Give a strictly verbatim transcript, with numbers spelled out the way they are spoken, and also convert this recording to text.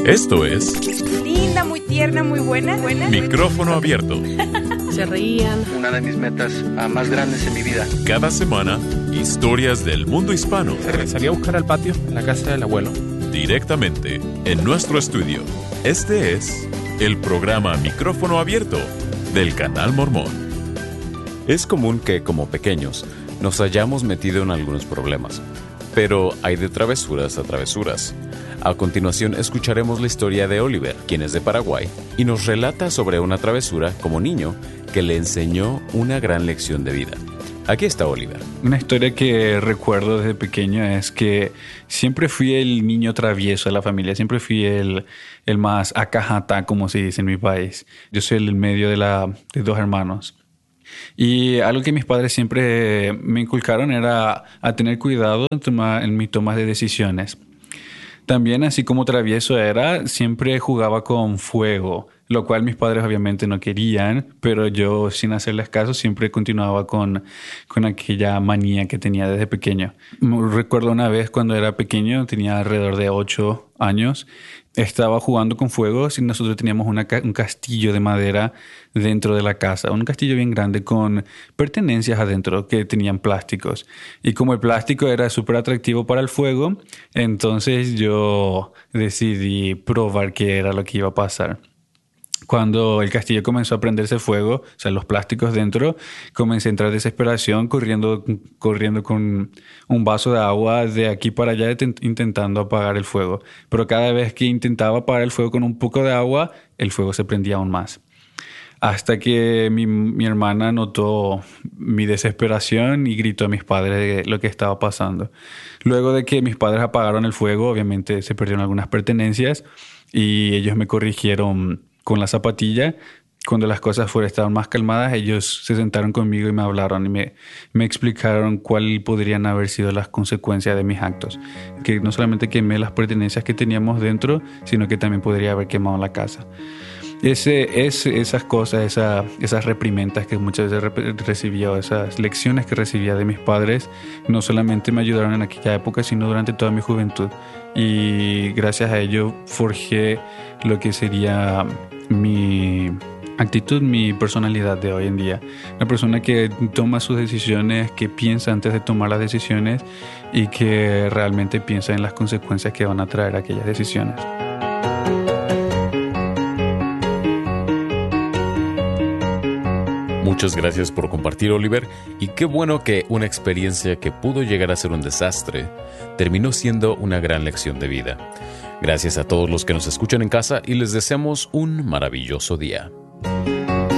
Esto es Linda, muy tierna, muy buena. buena. Micrófono Abierto. Se reían. Una de mis metas uh, más grandes en mi vida. Cada semana, historias del mundo hispano. Salí a buscar al patio, en la casa del abuelo. Directamente en nuestro estudio. Este es el programa Micrófono Abierto del Canal Mormón. Es común que, como pequeños, nos hayamos metido en algunos problemas. Pero hay de travesuras a travesuras. A continuación escucharemos la historia de Oliver, quien es de Paraguay, y nos relata sobre una travesura como niño que le enseñó una gran lección de vida. Aquí está Oliver. Una historia que recuerdo desde pequeño es que siempre fui el niño travieso de la familia, siempre fui el, el más acajata, como se dice en mi país. Yo soy el medio de, la, de dos hermanos. Y algo que mis padres siempre me inculcaron era a tener cuidado en, toma, en mi toma de decisiones. También, así como travieso era, siempre jugaba con fuego, lo cual mis padres obviamente no querían, pero yo, sin hacerles caso, siempre continuaba con, con aquella manía que tenía desde pequeño. Recuerdo una vez cuando era pequeño, tenía alrededor de ocho años, estaba jugando con fuegos y nosotros teníamos una, un castillo de madera dentro de la casa, un castillo bien grande con pertenencias adentro que tenían plásticos. Y como el plástico era súper atractivo para el fuego, entonces yo decidí probar qué era lo que iba a pasar. Cuando el castillo comenzó a prenderse fuego, o sea, los plásticos dentro, comencé a entrar en desesperación, corriendo, corriendo con un vaso de agua de aquí para allá, intentando apagar el fuego. Pero cada vez que intentaba apagar el fuego con un poco de agua, el fuego se prendía aún más. Hasta que mi, mi hermana notó mi desesperación y gritó a mis padres de lo que estaba pasando. Luego de que mis padres apagaron el fuego, obviamente se perdieron algunas pertenencias y ellos me corrigieron con la zapatilla. Cuando las cosas fueron, estaban más calmadas, ellos se sentaron conmigo y me hablaron y me, me explicaron cuáles podrían haber sido las consecuencias de mis actos. Que no solamente quemé las pertenencias que teníamos dentro, sino que también podría haber quemado la casa. Ese, ese, esas cosas, esa, esas reprimendas que muchas veces re- recibía, esas lecciones que recibía de mis padres, no solamente me ayudaron en aquella época, sino durante toda mi juventud. Y gracias a ello forjé lo que sería mi actitud, mi personalidad de hoy en día. Una persona que toma sus decisiones, que piensa antes de tomar las decisiones y que realmente piensa en las consecuencias que van a traer aquellas decisiones. Muchas gracias por compartir, Oliver, y qué bueno que una experiencia que pudo llegar a ser un desastre terminó siendo una gran lección de vida. Gracias a todos los que nos escuchan en casa y les deseamos un maravilloso día.